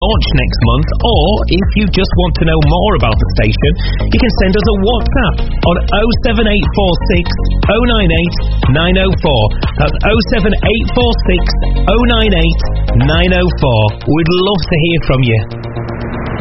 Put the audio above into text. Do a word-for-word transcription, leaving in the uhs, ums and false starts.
launch next month, or if you just want to know more about the station, you can send us a WhatsApp on oh seven eight four six oh nine eight nine oh four. That's oh seven eight four six oh nine eight nine oh four. We'd love to hear from you.